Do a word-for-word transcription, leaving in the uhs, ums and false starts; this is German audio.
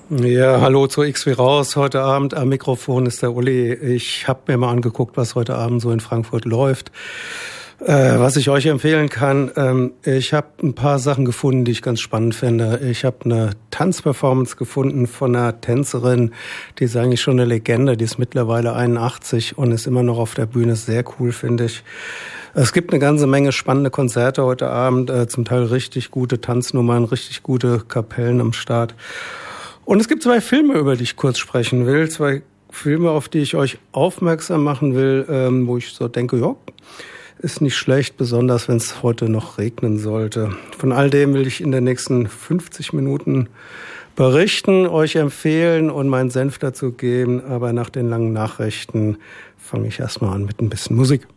Ja, hallo zu X wie raus. Heute Abend am Mikrofon ist der Uli. Ich habe mir mal angeguckt, was heute Abend so in Frankfurt läuft. Äh, was ich euch empfehlen kann, ähm, ich habe ein paar Sachen gefunden, die ich ganz spannend finde. Ich habe eine Tanzperformance gefunden von einer Tänzerin, die ist eigentlich schon eine Legende, die ist mittlerweile einundachtzig und ist immer noch auf der Bühne, sehr cool, finde ich. Es gibt eine ganze Menge spannende Konzerte heute Abend, äh, zum Teil richtig gute Tanznummern, richtig gute Kapellen am Start. Und es gibt zwei Filme, über die ich kurz sprechen will, zwei Filme, auf die ich euch aufmerksam machen will, ähm, wo ich so denke, ja, ist nicht schlecht, besonders wenn es heute noch regnen sollte. Von all dem will ich in den nächsten fünfzig Minuten berichten, euch empfehlen und meinen Senf dazu geben. Aber nach den langen Nachrichten fange ich erstmal an mit ein bisschen Musik.